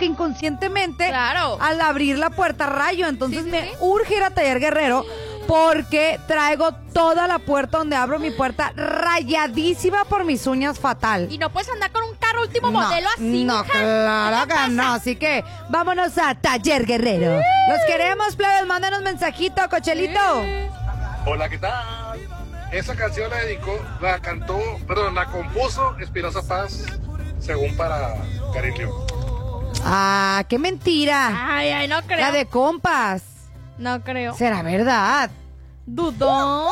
que inconscientemente, claro, al abrir la puerta rayo. Entonces me urge ir a Taller Guerrero porque traigo toda la puerta donde abro mi puerta rayadísima por mis uñas fatal. Y no puedes andar con un carro último modelo así. No, claro que no. Así que vámonos a Taller Guerrero. Los queremos, plebes. Mándanos mensajito, Cochelito. Hola, ¿qué tal? Esa canción la compuso Espinosa Paz, según para Karin León. Ah, qué mentira. Ay, no creo. La de compas. No creo. ¿Será verdad? ¿Dudó?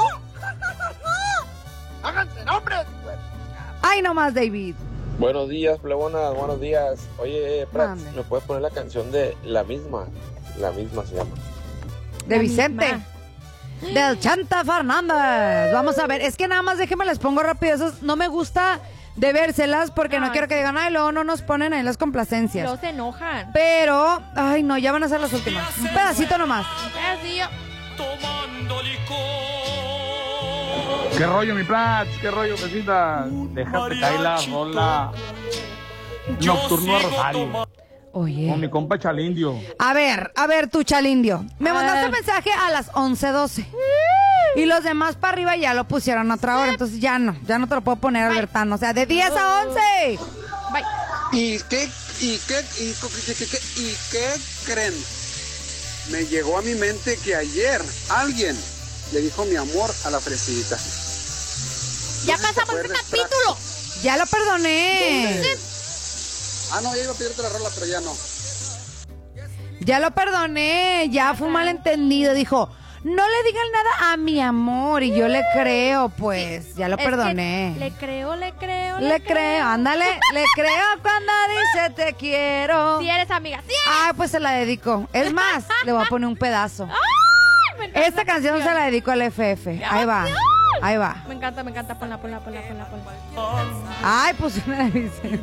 ¡Háganse nombres! Ay, no más, David. Buenos días, plebonas, buenos días. Oye, Prats, Mande. ¿me puedes poner la canción de La Misma? La Misma se llama. De La Vicente. misma. Del Chanta Fernández. Vamos a ver, es que nada más déjenme les pongo rápido. Esas no me gusta de vérselas porque no Ay, quiero que digan, ay, luego no nos ponen ahí las complacencias. Luego se enojan. Pero, ay, no, ya van a ser las últimas. Un pedacito nomás. Así, ¿Qué rollo, mi Prats? ¿Qué rollo, besita? Déjate caer la rola Nocturno a Rosario Oye. con mi compa Chalindio. A ver, tu Chalindio. Me A mandaste ver. mensaje a las 11:12. Y los demás para arriba ya lo pusieron a otra hora. Entonces ya no te lo puedo poner, Albertano. O sea, de 10 a 11. bye. ¿Y qué creen? Me llegó a mi mente que ayer alguien le dijo mi amor a la fresidita. Ya No sé si te pasamos este acuerdas, capítulo. Ya lo perdoné. Ah, no, ya iba a pedirte la rola, pero ya no. Ya lo perdoné. Ya fue un malentendido. Dijo, no le digan nada a mi amor. Y yo le creo, pues. Ya lo Es que perdoné. Le creo. Le creo, ándale. Le creo cuando dice te quiero. Si eres amiga. Sí. Ah, pues se la dedico. Es más, le voy a poner un pedazo. ¡Ay! Me encanta Esta esa canción se la dedico al FF. Ahí va. Ahí va. Me encanta. Ponla. Ay, pues una dice. Le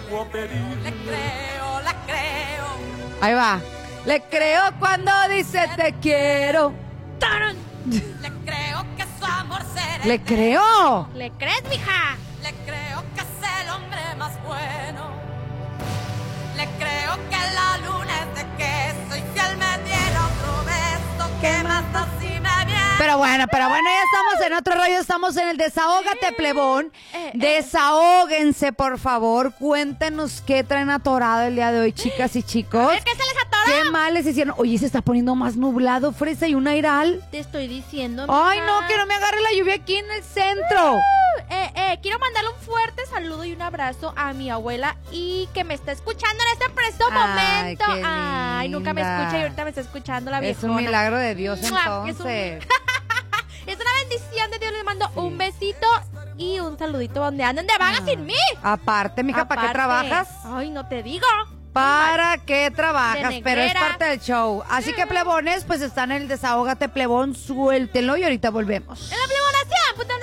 creo. Ahí va. Le creo cuando dice te quiero. ¡Tarán! Le creo que su amor será. Le creo. ¿Le crees, mija? Le creo que es el hombre más bueno. Le creo que la luna es de queso y si él me diera otro beso, que más así me viene. Pero bueno, ya estamos en otro rollo, estamos en el Desahógate, plebón. Desahóguense, por favor. Cuéntenos qué traen atorado el día de hoy, chicas y chicos. ¿Qué se les atoró? ¿Qué mal les hicieron? Oye, se está poniendo más nublado, fresa, y un airal. Te estoy diciendo, Ay, mija. no, que no me agarre la lluvia aquí en el centro. Quiero mandarle un fuerte saludo y un abrazo a mi abuela y que me está escuchando en este preciso Ay, momento. qué Ay, nunca me linda. escucha y ahorita me está escuchando la Es viejona. un milagro de Dios, ¡Mua! entonces. Es una bendición de Dios. Les mando un besito y un saludito donde andan de vaga sin mí. Aparte, mija, ¿para qué Aparte. trabajas? Ay, no te digo. ¿Para qué trabajas? De Pero es negrera. parte del show. Así que, plebones, pues están en el Desahógate, plebón, suéltenlo y ahorita volvemos. En la